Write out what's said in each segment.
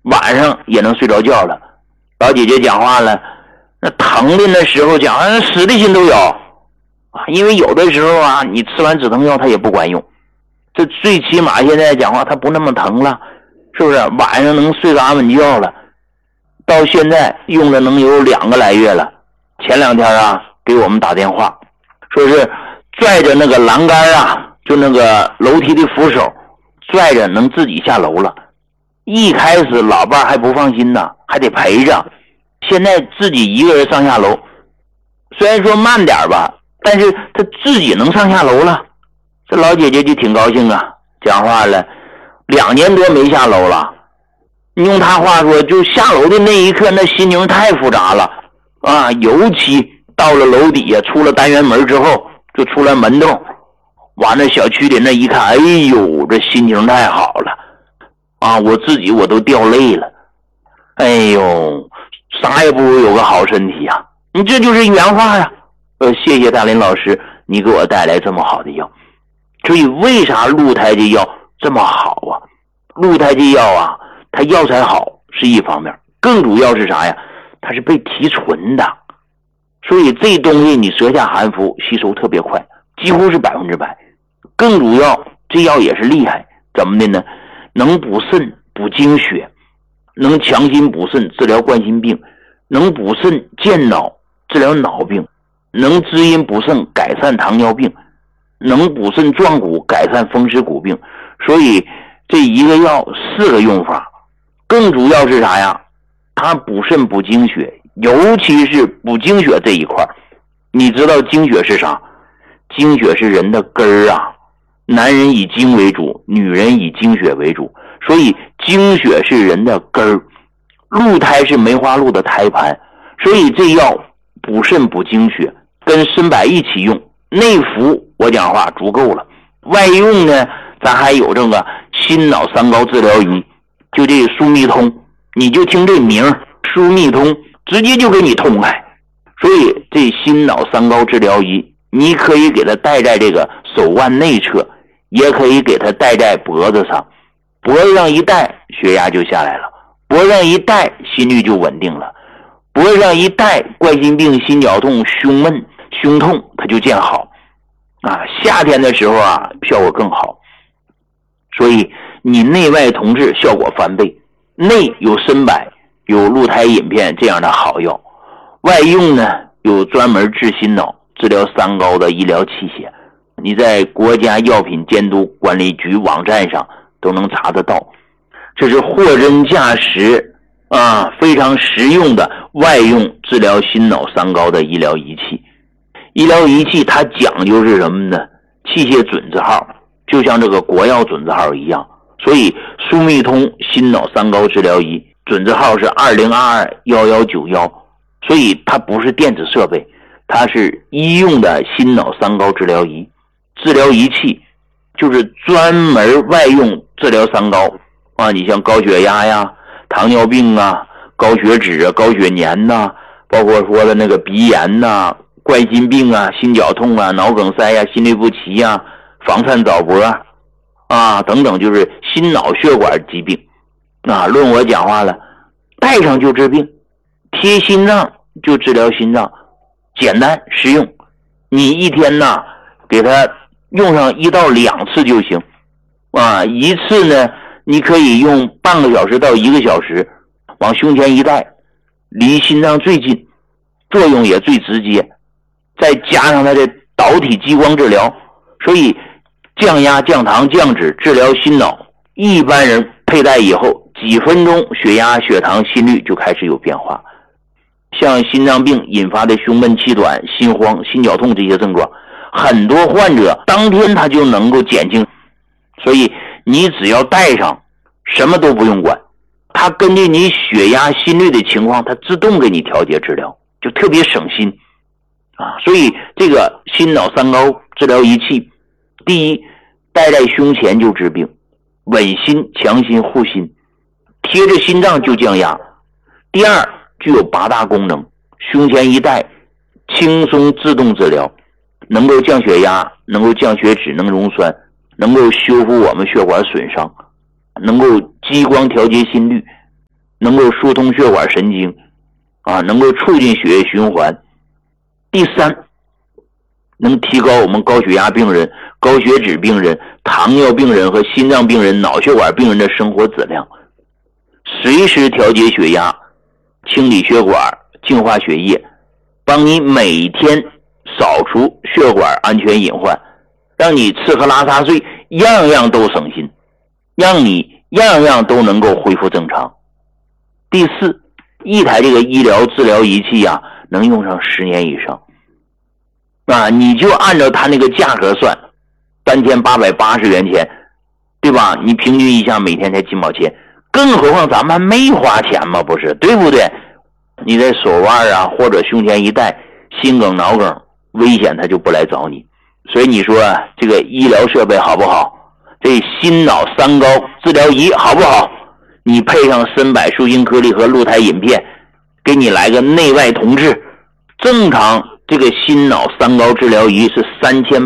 晚上也能睡着觉了。老姐姐讲话了，那疼的那时候讲死的心都有啊，因为有的时候啊，你吃完止疼药它也不管用，这最起码现在讲话它不那么疼了，是不是？晚上能睡个安稳觉了。到现在用了能有2个来月了。前2天啊，给我们打电话，说是拽着那个栏杆啊，就那个楼梯的扶手，拽着能自己下楼了。一开始老伴还不放心呢，还得陪着。现在自己一个人上下楼，虽然说慢点吧，但是他自己能上下楼了。这老姐姐就挺高兴啊，讲话了，2年多没下楼了。用她话说，就下楼的那一刻，那心情太复杂了啊！尤其到了楼底下，出了单元门之后，就出来门洞，完了小区里那一看，哎呦，这心情太好了啊！我自己我都掉泪了。哎呦，啥也不如有个好身体啊！你这就是原话呀。谢谢大林老师，你给我带来这么好的药。所以为啥鹿胎记药这么好啊？鹿胎记药啊，它药材好是一方面，更主要是啥呀？它是被提纯的，所以这东西你舌下含服吸收特别快，几乎是100%。更主要，这药也是厉害，怎么的呢？能补肾补精血，能强心补肾治疗冠心病，能补肾健脑治疗脑病，能滋阴补肾改善糖尿病，能补肾壮骨改善风湿骨病。所以这一个药4个用法。更主要是啥呀？它补肾补精血，尤其是补精血这一块。你知道精血是啥？精血是人的根儿啊，男人以精为主，女人以精血为主，所以精血是人的根儿。鹿胎是梅花鹿的胎盘，所以这药补肾补精血，跟参柏一起用，内服我讲话足够了。外用呢，咱还有这个心脑三高治疗仪，就这舒密通，你就听这名舒密通，直接就给你通开。所以这心脑三高治疗仪，你可以给它戴在这个手腕内侧，也可以给它戴在脖子上。脖子上一戴，血压就下来了；脖子上一戴，心率就稳定了；脖子上一戴，冠心病、心绞痛、胸闷、胸痛它就见好啊。夏天的时候啊，效果更好。所以你内外同治，效果翻倍。内有参柏，有鹿胎饮片这样的好药，外用呢有专门治心脑治疗三高的医疗器械，你在国家药品监督管理局网站上都能查得到。这是货真价实啊，非常实用的外用治疗心脑三高的医疗仪器。医疗仪器它讲究是什么呢？器械准字号，就像这个国药准字号一样。所以舒密通心脑三高治疗仪准字号是20221191，所以它不是电子设备，它是医用的心脑三高治疗仪。治疗仪器就是专门外用治疗三高啊，你像高血压呀、糖尿病啊、高血脂啊、高血粘呐，包括说的那个鼻炎呐、冠心病啊、心绞痛啊、脑梗塞呀、心律不齐呀、房颤早搏啊等等，就是心脑血管疾病啊。论我讲话了，带上就治病，贴心脏就治疗心脏，简单实用。你一天呢给它用上1到2次就行啊。一次呢你可以用半个小时到1个小时，往胸前一戴，离心脏最近，作用也最直接，再加上它的导体激光治疗，所以降压、降糖、降脂，治疗心脑。一般人佩戴以后几分钟，血压、血糖、心率就开始有变化。像心脏病引发的胸闷气短、心慌、心绞痛这些症状，很多患者当天他就能够减轻。所以你只要戴上，什么都不用管，它根据你血压、心率的情况，它自动给你调节治疗，就特别省心啊。所以这个心脑三高治疗仪器，第一，戴在胸前就治病，稳心、强心、护心，贴着心脏就降压。第二，具有8大功能，胸前一戴，轻松自动治疗，能够降血压，能够降血脂，能溶栓，能够修复我们血管损伤，能够激光调节心率， 能够疏通血管神经能够促进血液循环。第三，能提高我们高血压病人、高血脂病人、糖尿病人和心脏病人、脑血管病人的生活质量，随时调节血压，清理血管，净化血液，帮你每天扫除血管安全隐患，让你吃喝拉撒睡样样都省心，让你样样都能够恢复正常。第四，一台这个医疗治疗仪器能用上10年以上你就按照它那个价格算，3880元钱，对吧？你平均一下每天才几毛钱，更何况咱们还没花钱嘛，不是，对不对？你在手腕或者胸前一戴，心梗脑梗危险它就不来找你。所以你说这个医疗设备好不好？这心脑三高治疗仪好不好？你配上参柏舒心颗粒和鹿胎饮片，给你来个内外同治，正常这个心脑三高治疗仪是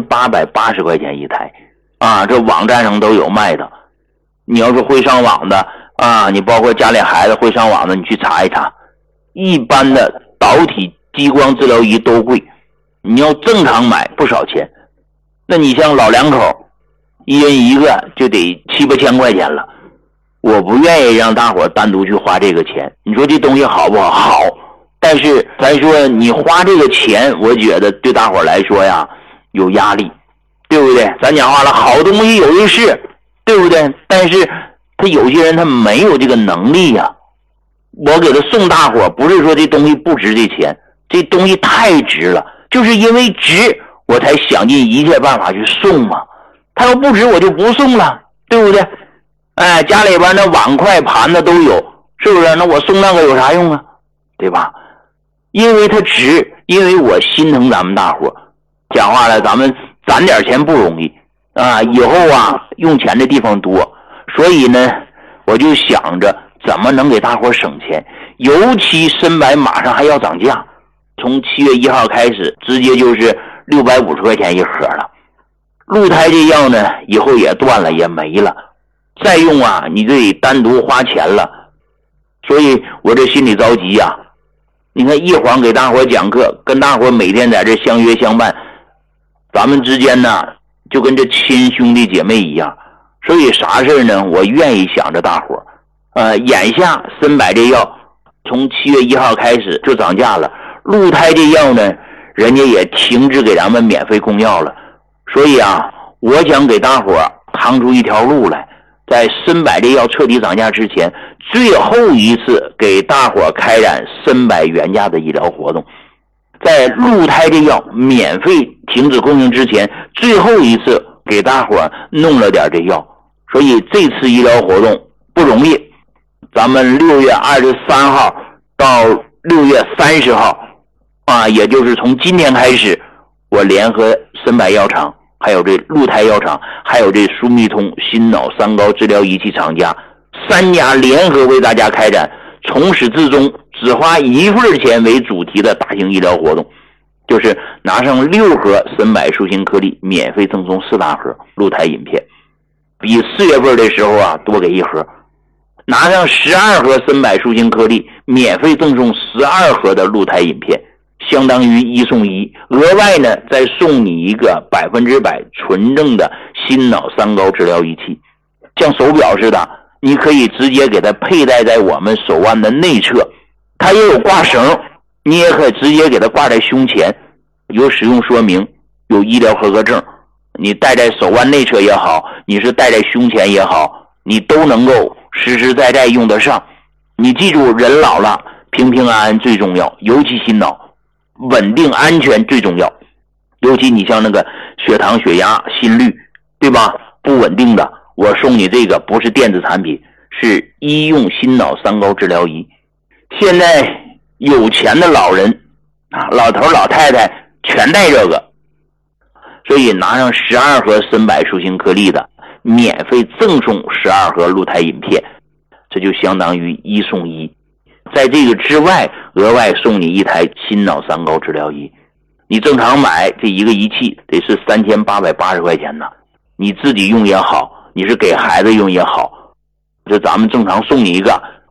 3880块钱一台这网站上都有卖的。你要是会上网的你包括家里孩子会上网的，你去查一查，一般的导体激光治疗仪都贵，你要正常买不少钱。那你像老两口一人一个就得7-8千块钱了，我不愿意让大伙单独去花这个钱。你说这东西好不好？好，但是咱说你花这个钱，我觉得对大伙来说有压力，对不对？咱讲话了，好东西有的是，对不对？但是他有些人他没有这个能力我给他送大伙，不是说这东西不值这钱，这东西太值了，就是因为值我才想尽一切办法去送嘛。他要不值我就不送了，对不对？家里边那碗筷盘子都有，是不是？那我送那个有啥用啊？对吧？因为它值，因为我心疼咱们大伙。讲话了，咱们攒点钱不容易以后用钱的地方多，所以呢我就想着怎么能给大伙省钱。尤其参柏马上还要涨价，从7月1号开始直接就是650块钱一盒了。鹿胎这药呢以后也断了也没了，再用你就得单独花钱了。所以我这心里着急你看一晃给大伙讲课，跟大伙每天在这相约相伴，咱们之间呢就跟这亲兄弟姐妹一样。所以啥事呢我愿意想着大伙眼下参柏这药从7月1号开始就涨价了，鹿胎这药呢人家也停止给咱们免费供药了。所以我想给大伙趟出一条路来，在参柏这药彻底涨价之前，最后一次给大伙开展参柏原价的医疗活动。在鹿胎这药免费停止供应之前，最后一次给大伙弄了点这药。所以这次医疗活动不容易，咱们6月23号到6月30号也就是从今天开始，我联合参柏药厂还有这鹿胎药厂还有这舒密通心脑三高治疗仪器厂家3家联合为大家开展从始至终只花1份钱为主题的大型医疗活动，就是拿上6盒参柏舒心颗粒免费赠送4大盒鹿胎饮片，比4月份的时候多给1盒。拿上12盒参柏舒心颗粒免费赠送12盒的鹿胎饮片，相当于1送1，额外呢再送你一个100%纯正的心脑三高治疗仪器，像手表似的，你可以直接给它佩戴在我们手腕的内侧，它也有挂绳，你也可以直接给它挂在胸前，有使用说明，有医疗合格证，你戴在手腕内侧也好，你是戴在胸前也好，你都能够实实在在用得上。你记住，人老了平平安安最重要，尤其心脑稳定安全最重要。尤其你像那个血糖血压心率，对吧，不稳定的，我送你这个不是电子产品，是医用心脑三高治疗仪。现在有钱的老人老头老太太全带这个，所以拿上12盒参柏舒心颗粒的免费赠送12盒鹿胎饮片，这就相当于1送1。在这个之外额外送你一台心脑三高治疗仪，你正常买这一个仪器得是3880块钱呢，你自己用也好，你是给孩子用也好，这咱们正常送你一个